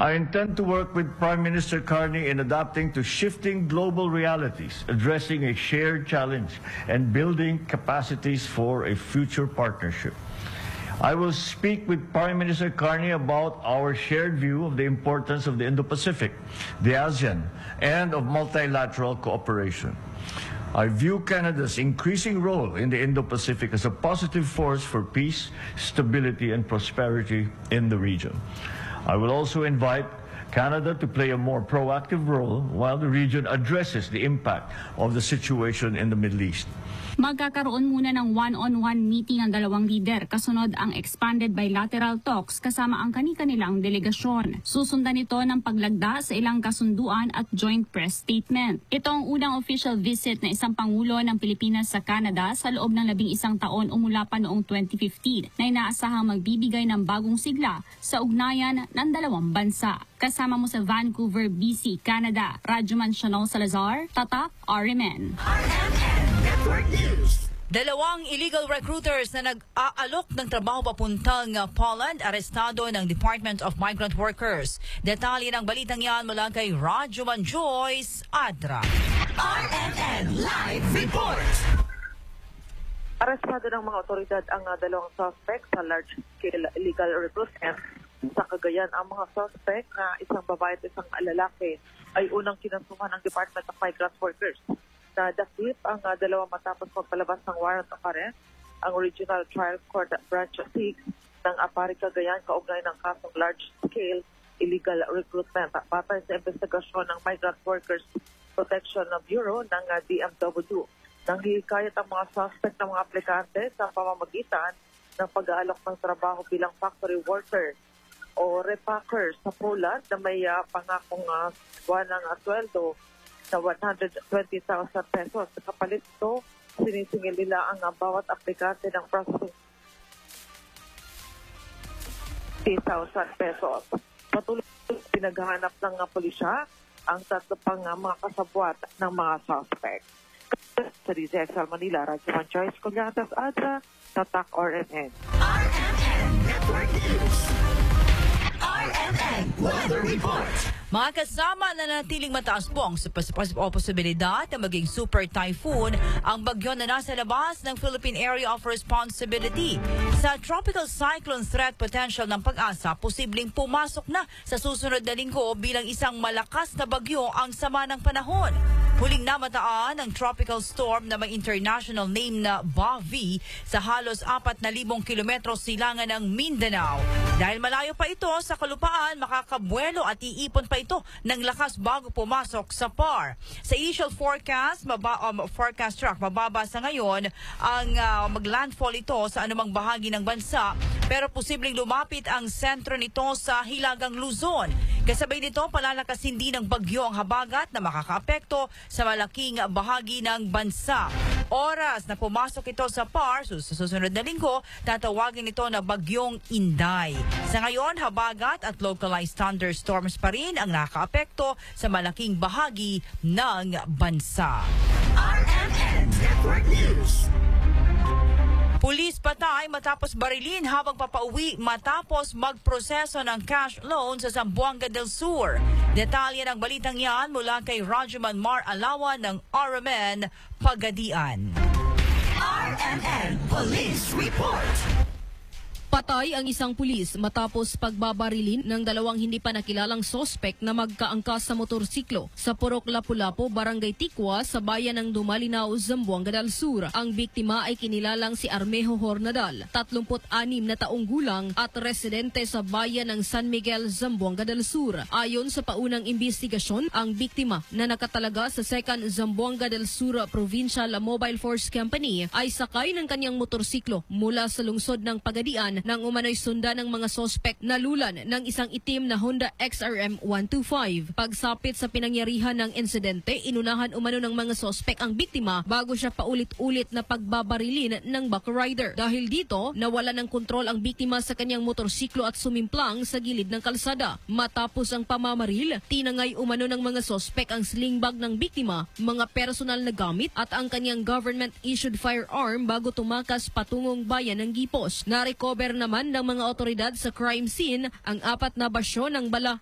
I intend to work with Prime Minister Carney in adapting to shifting global realities, addressing a shared challenge, and building capacities for a future partnership. I will speak with Prime Minister Carney about our shared view of the importance of the Indo-Pacific, the ASEAN, and of multilateral cooperation. I view Canada's increasing role in the Indo-Pacific as a positive force for peace, stability, and prosperity in the region. I will also invite Canada to play a more proactive role while the region addresses the impact of the situation in the Middle East. Magkakaroon muna ng one-on-one meeting ang dalawang lider kasunod ang expanded bilateral talks kasama ang kani-kanilang delegasyon. Susundan ito ng paglagda sa ilang kasunduan at joint press statement. Ito ang unang official visit na isang pangulo ng Pilipinas sa Canada sa loob ng 11 taon o mula pa noong 2015 na inaasahang magbibigay ng bagong sigla sa ugnayan ng dalawang bansa. Kasama mo sa Vancouver, BC, Canada, Radyoman Chanel Salazar, Tatak, RMN. Dalawang illegal recruiters na nag-aalok ng trabaho papuntang Poland, arestado ng Department of Migrant Workers. Detalye ng balitang yan mula kay Radyoman Joyce Adra. RMN Live Report! Arestado ng mga otoridad ang dalawang suspect sa large-scale illegal recruitment sa Cagayan. Ang mga suspect na isang babae at isang lalaki ay unang kinasuhan ng Department of Migrant Workers. Nadakip ang dalawa matapos magpalabas ng warrant of arrest ang Regional Trial Court Branch 6 ng Apari Cagayan kaugnay ng kasong large-scale illegal recruitment. Batay sa investigasyon ng Migrant Workers Protection Bureau ng DMW, nanghihikayat ang mga suspect ng mga aplikante sa pamamagitan ng pag-aalok ng trabaho bilang factory worker o repacker sa Poland na may pangakong buwan ng sweldo sa 120,000 pesos. Sa kapalit ito, sinisingil nila ang bawat aplikante ng processing 10,000 pesos. Patuloy pinaghahanap ng pulisya ang tatlo pang mga kasabwat ng mga suspect. Sa DZXL Manila, Radyoman Joyce Collantas Adra, Tatak RMN. RMN Network News. RMN Weather Report. Mga kasama na natiling mataas po ang posibilidad na maging super typhoon ang bagyo na nasa labas ng Philippine Area of Responsibility. Sa tropical cyclone threat potential ng Pag-asa, posibleng pumasok na sa susunod na linggo bilang isang malakas na bagyo ang sama ng panahon. Huling namataan ang tropical storm na may international name na Bavi sa halos 4,000 kilometro silangan ng Mindanao. Dahil malayo pa ito sa kalupaan, makakabuelo at iipon pa ito ng lakas bago pumasok sa PAR. Sa initial forecast, forecast track, mababa sa ngayon ang maglandfall ito sa anumang bahagi ng bansa, pero posibleng lumapit ang sentro nito sa Hilagang Luzon. Kasabay nito, palalakasin din ng bagyo ang habagat na makakaapekto sa malaking bahagi ng bansa. Oras na pumasok ito sa PAR, sa susunod na linggo, tatawagin ito na Bagyong Inday. Sa ngayon, habagat at localized thunderstorms pa rin ang nakakaapekto sa malaking bahagi ng bansa. RMN Network News. Pulis patay matapos barilin habang papauwi matapos magproseso ng cash loan sa Zamboanga del Sur. Detalye ng balitang yan mula kay Radyoman Mar Alawan ng RMN Pagadian. RMN Police Report. Patay ang isang pulis matapos pagbabarilin ng dalawang hindi pa nakilalang sospek na magkaangkas sa motorsiklo sa Purok Lapu-Lapu, Barangay Tikwa sa bayan ng Dumalinaw, Zamboanga del Sur. Ang biktima ay kinilalang si Armejo Hornadal, 36 na taong gulang at residente sa bayan ng San Miguel, Zamboanga del Sur. Ayon sa paunang investigasyon, ang biktima na nakatalaga sa 2nd Zamboanga del Sur Provincial Mobile Force Company ay sakay ng kanyang motorsiklo mula sa lungsod ng Pagadian nang umano'y sundan ng mga sospek na lulan ng isang itim na Honda XRM 125. Pagsapit sa pinangyarihan ng insidente, inunahan umano ng mga sospek ang biktima bago siya paulit-ulit na pagbabarilin ng backrider. Dahil dito, nawala ng kontrol ang biktima sa kanyang motorsiklo at sumimplang sa gilid ng kalsada. Matapos ang pamamaril, tinangay umano ng mga sospek ang sling bag ng biktima, mga personal na gamit at ang kanyang government-issued firearm bago tumakas patungong bayan ng Gipos. Na-recover naman ng mga otoridad sa crime scene ang 4 na basyo ng bala